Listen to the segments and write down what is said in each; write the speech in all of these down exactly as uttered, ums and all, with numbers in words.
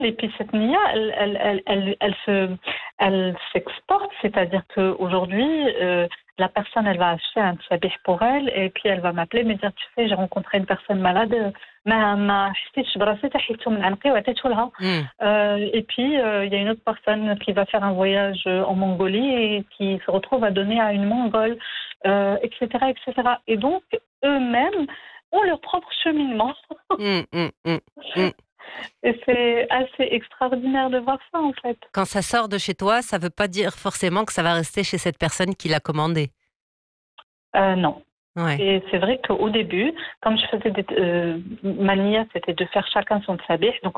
Et puis cette nia, elle, elle, elle, elle, elle se, elle s'exporte, c'est-à-dire qu'aujourd'hui, euh, la personne, elle va acheter un tsabih pour elle, et puis elle va m'appeler, me dire, tu sais, j'ai rencontré une personne malade, ما ما حسيتش براسي حيدته من عنقي وعطيته لها. Mm. Euh, et puis euh, il y a une autre personne qui va faire un voyage en Mongolie et qui se retrouve à donner à une Mongole, euh, et cetera, et cetera. Et donc eux-mêmes ont leur propre cheminement. Mm, mm, mm, mm. Et c'est assez extraordinaire de voir ça, en fait. Quand ça sort de chez toi, ça ne veut pas dire forcément que ça va rester chez cette personne qui l'a commandé. Euh, non. Ouais. Et c'est vrai qu'au début, comme je faisais des, euh, ma nia, c'était de faire chacun son tsabih, donc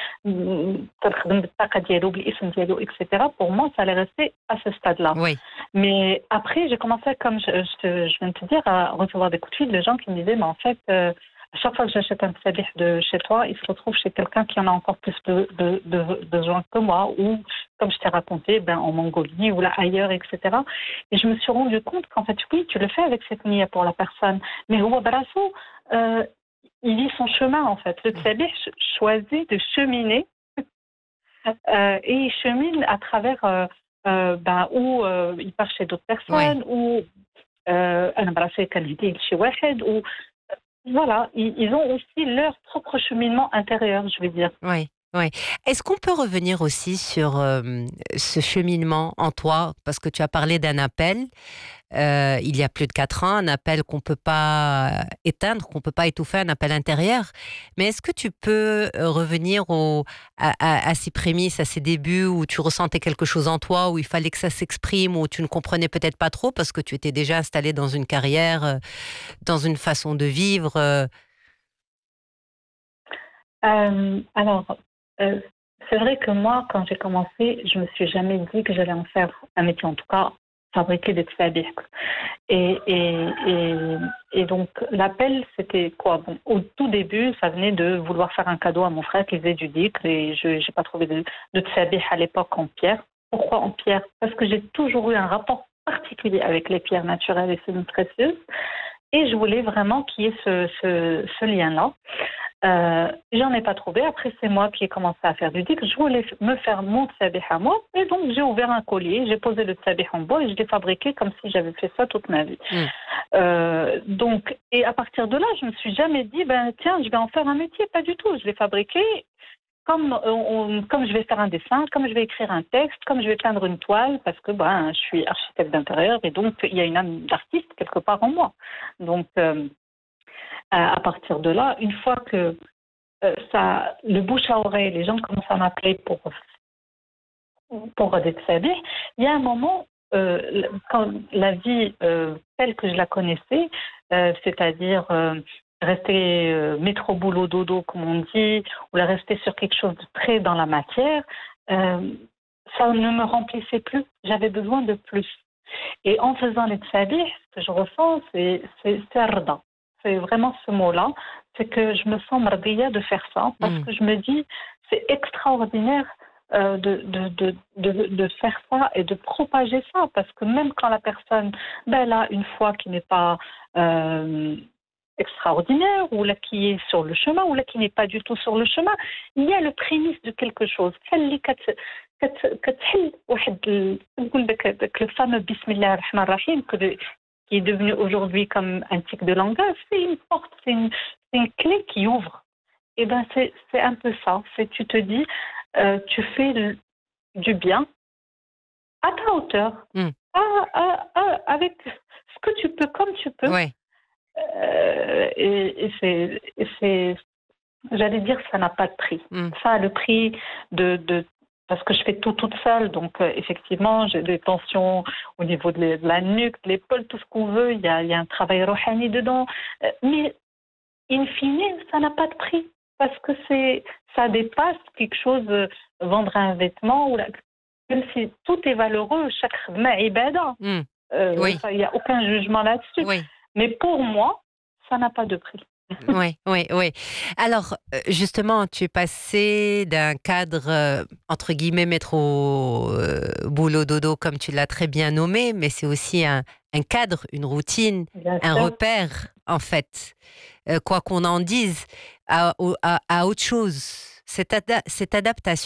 et cetera. Pour moi, ça allait rester à ce stade-là. Oui. Mais après, j'ai commencé, comme je, je, je viens de te dire, à recevoir des coups de fil de gens qui me disaient, mais en fait, euh, à chaque fois que j'achète un tsabih de chez toi, il se retrouve chez quelqu'un qui en a encore plus de, de, de, besoin que moi, ou comme je t'ai raconté, ben, en Mongolie ou là ailleurs, et cetera. Et je me suis rendu compte qu'en fait, oui, tu le fais avec cette nia pour la personne, mais Huwa Brasso, euh, il vit son chemin, en fait. Le tsabih choisit de cheminer, euh, et il chemine à travers, euh, euh, ben, où euh, il part chez d'autres personnes, ou un bracelet qualité chez Wahed, ou voilà, ils ont aussi leur propre cheminement intérieur, je vais dire. Oui, oui. Est-ce qu'on peut revenir aussi sur euh, ce cheminement en toi? Parce que tu as parlé d'un appel, euh, il y a plus de quatre ans, un appel qu'on ne peut pas éteindre, qu'on ne peut pas étouffer, un appel intérieur. Mais est-ce que tu peux revenir au, à, à, à ces prémices, à ces débuts où tu ressentais quelque chose en toi, où il fallait que ça s'exprime, où tu ne comprenais peut-être pas trop parce que tu étais déjà installé dans une carrière, dans une façon de vivre euh... Euh, alors, euh, c'est vrai que moi, quand j'ai commencé, je me suis jamais dit que j'allais en faire un métier, en tout cas, fabriquer des tsabih. Et, et, et, et donc, l'appel, c'était quoi? Bon, au tout début, ça venait de vouloir faire un cadeau à mon frère qui faisait du dhikr, et je n'ai pas trouvé de, de tsabih à l'époque en pierre. Pourquoi en pierre? Parce que j'ai toujours eu un rapport particulier avec les pierres naturelles et semi-précieuses, et je voulais vraiment qu'il y ait ce, ce, ce lien-là. Euh, j'en ai pas trouvé. Après, c'est moi qui ai commencé à faire du dhikr. Je voulais me faire mon tsabih à moi. Et donc, j'ai ouvert un collier, j'ai posé le tsabih en bois et je l'ai fabriqué comme si j'avais fait ça toute ma vie. Mm. Euh, donc, et à partir de là, je me suis jamais dit, ben, tiens, je vais en faire un métier. Pas du tout. Je l'ai fabriqué comme, on, comme je vais faire un dessin, comme je vais écrire un texte, comme je vais peindre une toile, parce que, ben, je suis architecte d'intérieur et donc, il y a une âme d'artiste quelque part en moi. Donc, euh, à partir de là, une fois que euh, ça, le bouche à oreille, les gens commencent à m'appeler pour, pour des tsabih, il y a un moment, euh, quand la vie euh, telle que je la connaissais, euh, c'est-à-dire euh, rester euh, métro boulot dodo, comme on dit, ou rester sur quelque chose de très dans la matière, euh, ça ne me remplissait plus. J'avais besoin de plus. Et en faisant les tsabih, ce que je ressens, c'est arda. C'est vraiment ce mot-là, c'est que je me sens mardia de faire ça, parce mmh. que je me dis, c'est extraordinaire euh, de, de, de, de, de faire ça et de propager ça, parce que même quand la personne, ben là, une fois qui n'est pas euh, extraordinaire, ou là qui est sur le chemin, ou là qui n'est pas du tout sur le chemin, il y a le prémisse de quelque chose. Le fameux Bismillah ar-Rahman ar-Rahim, qui est devenu aujourd'hui comme un tic de langage, c'est une porte, c'est une, c'est une clé qui ouvre. Et ben c'est, c'est un peu ça. C'est, tu te dis, euh, tu fais le, du bien à ta hauteur, mm. à, à, à, avec ce que tu peux, comme tu peux. Ouais. Euh, et, et, c'est, et c'est, j'allais dire, ça n'a pas de prix. Mm. Ça a le prix de, de parce que je fais tout toute seule, donc euh, effectivement, j'ai des tensions au niveau de, les, de la nuque, de l'épaule, tout ce qu'on veut. Il y a, il y a un travail rohani dedans. Euh, mais, in fine, ça n'a pas de prix. Parce que c'est, ça dépasse quelque chose, euh, vendre un vêtement, ou la, même si tout est valeureux, chaque khidma ibada. Mm. Euh, oui. Il n'y a aucun jugement là-dessus. Oui. Mais pour moi, ça n'a pas de prix. Oui, oui, oui. Alors, justement, tu es passé d'un cadre, euh, entre guillemets, métro, euh, boulot, dodo, comme tu l'as très bien nommé, mais c'est aussi un, un cadre, une routine, bien un sûr. Repère, en fait, euh, quoi qu'on en dise, à, à, à autre chose. Cette, ada- cette adaptation